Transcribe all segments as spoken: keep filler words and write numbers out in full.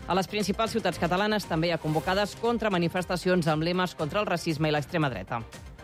A les principals ciutats catalanes també hi ha convocades contra manifestacions amb lemes contra el racisme i l'extrema dreta.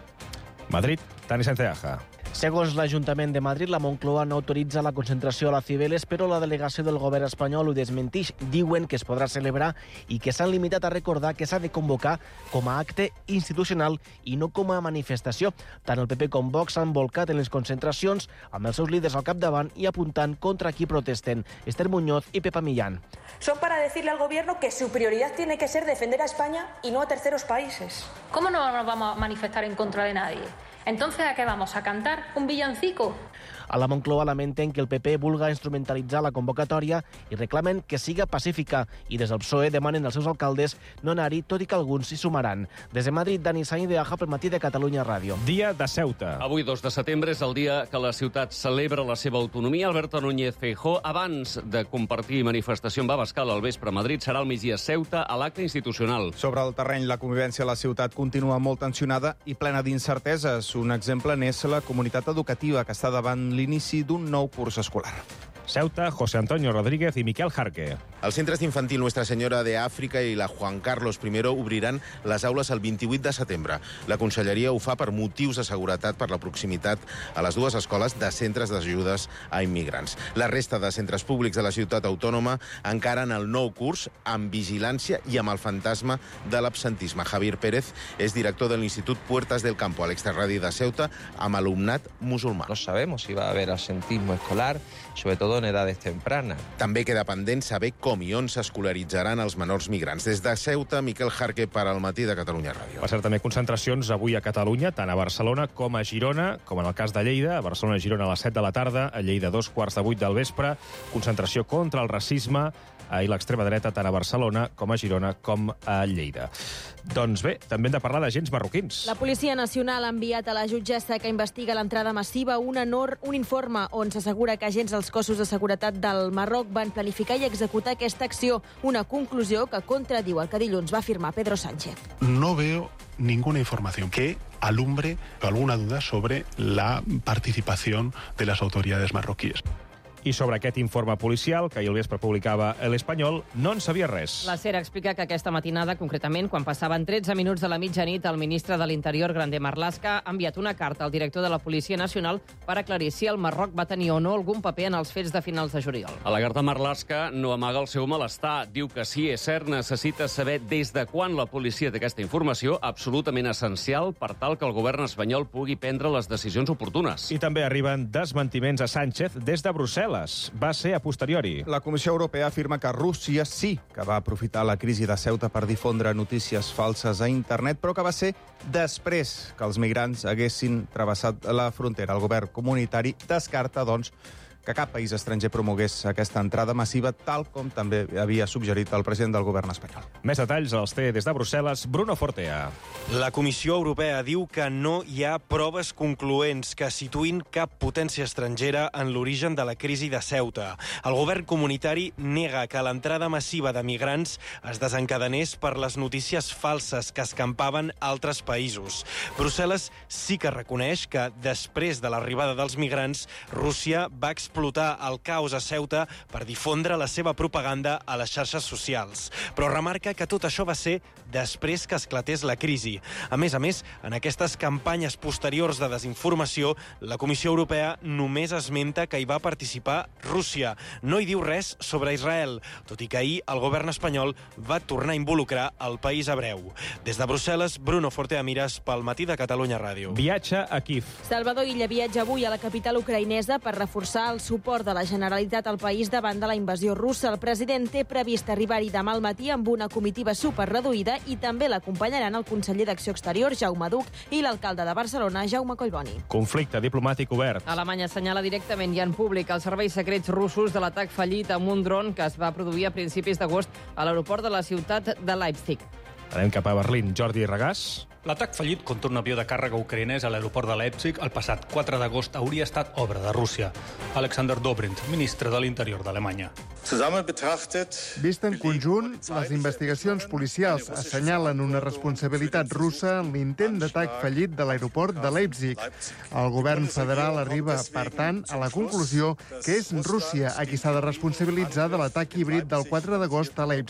Madrid, Tani Sanceaja. Segons l'Ajuntament de Madrid, la Moncloa no autoritza la concentració a la Cibeles, però la delegació del govern espanyol ho desmentix. Diuen que es podrà celebrar i que s'han limitat a recordar que s'ha de convocar com a acte institucional i no com a manifestació. Tant el P P com Vox s'han volcat en les concentracions amb els seus líders al capdavant i apuntant contra qui protesten. Esther Muñoz i Pepa Millán. Son para decirle al gobierno que su prioridad tiene que ser defender a España y no a terceros países. ¿Cómo no nos vamos a manifestar en contra de nadie? Entonces, ¿a qué vamos? ¿A cantar un villancico? A la Moncloa lamenten que el P P vulga instrumentalitzar la convocatòria i reclamen que siga pacífica i des del P S O E demanen als seus alcaldes no anar-hi, tot i que alguns s'hi sumaran. Des de Madrid, Dani Sainz de Aja pel matí de Catalunya Ràdio. Dia de Ceuta. Avui, dos de setembre, és el dia que la ciutat celebra la seva autonomia. Alberto Núñez Feijóo, abans de compartir manifestació amb Abascal al vespre a Madrid, serà al migdia a Ceuta a l'acte institucional. Sobre el terreny, la convivència a la ciutat continua molt tensionada i plena d'incerteses. Un exemple n'és la comunitat educativa, que està davant l'inici d'un nou curs escolar. Ceuta, José Antonio Rodríguez i Miquel Jarque. Els centres infantil Nuestra Senyora de Àfrica i la Juan Carlos primero obriran les aules el vint-i-vuit de setembre. La Conselleria ho fa per motius de seguretat per la proximitat a les dues escoles de centres d'ajudes a immigrants. La resta de centres públics de la ciutat autònoma encaren el nou curs amb vigilància i amb el fantasma de l'absentisme. Javier Pérez és director de l'Institut Puertas del Campo, a l'extrarradi de Ceuta, amb alumnat musulmà. No sabemos si va a haber absentismo escolar, sobre todo en edades tempranas. També queda pendent saber com i on s'escolaritzaran els menors migrants. Des de Ceuta, Miquel Jarque per al matí de Catalunya Ràdio. Va ser també concentracions avui a Catalunya, tant a Barcelona com a Girona, com en el cas de Lleida. A Barcelona i Girona a les set de la tarda, a Lleida a dos quarts de vuit del vespre. Concentració contra el racisme i l'extrema dreta tant a Barcelona com a Girona com a Lleida. Doncs bé, també hem de parlar d'agents marroquins. La Policia Nacional ha enviat a la jutgessa que investiga l'entrada massiva un, enor, un informe on s'assegura que agents dels cossos de seguretat del Marroc van planificar i executar aquesta acció, una conclusió que contradiu el que dilluns va afirmar Pedro Sánchez. No veo ninguna información que alumbre alguna duda sobre la participación de las autoridades marroquíes. I sobre aquest informe policial, que ahir al vespre publicava l'Espanyol, no en sabia res. La SER explica que aquesta matinada, concretament, quan passaven tretze minuts de la mitjanit, el ministre de l'Interior, Grande Marlaska, ha enviat una carta al director de la Policia Nacional per aclarir si el Marroc va tenir o no algun paper en els fets de finals de juliol. A la carta, Marlaska no amaga el seu malestar. Diu que sí, és cert, necessita saber des de quan la policia té aquesta informació, absolutament essencial per tal que el govern espanyol pugui prendre les decisions oportunes. I també arriben desmentiments a Sánchez des de Brussel·les. Va ser a posteriori. La Comissió Europea afirma que Rússia sí que va aprofitar la crisi de Ceuta per difondre notícies falses a internet, però que va ser després que els migrants haguessin travessat la frontera. El govern comunitari descarta, doncs, que cap país estranger promogués aquesta entrada massiva, tal com també havia suggerit el president del govern espanyol. Més detalls els té des de Brussel·les Bruno Fortea. La Comissió Europea diu que no hi ha proves concloents que situïn cap potència estrangera en l'origen de la crisi de Ceuta. El govern comunitari nega que l'entrada massiva de migrants es desencadenés per les notícies falses que escampaven altres països. Brussel·les sí que reconeix que després de l'arribada dels migrants, Rússia va explotar explotar el caos a Ceuta per difondre la seva propaganda a les xarxes socials. Però remarca que tot això va ser després que esclatés la crisi. A més a més, en aquestes campanyes posteriors de desinformació, la Comissió Europea només esmenta que hi va participar Rússia. No hi diu res sobre Israel, tot i que ahir el govern espanyol va tornar a involucrar el país hebreu. Des de Brussel·les, Bruno Fortea Mires pel matí de Catalunya Ràdio. Viatge a Kíev. Salvador Illa viatja avui a la capital ucraïnesa per reforçar el suport de la Generalitat al país davant de la invasió russa. El president té previst arribar-hi demà al matí amb una comitiva superreduïda i també l'acompanyaran el conseller d'Acció Exterior, Jaume Duch, i l'alcalde de Barcelona, Jaume Collboni. Conflicte diplomàtic obert. Alemanya assenyala directament i en públic els serveis secrets russos de l'atac fallit amb un dron que es va produir a principis d'agost a l'aeroport de la ciutat de Leipzig. Anem cap a Berlín. Jordi Regàs. L'atac fallit contra un avió de càrrega ucraïnès a l'aeroport de Leipzig el passat quatre d'agost hauria estat obra de Rússia. Alexander Dobrindt, ministre de l'Interior d'Alemanya. Vist en conjunt, les investigacions policials assenyalen una responsabilitat russa en l'intent d'atac fallit de l'aeroport de Leipzig. El govern federal arriba, per tant, a la conclusió que és Rússia a qui s'ha de responsabilitzar de l'atac híbrid del quatre d'agost a Leipzig.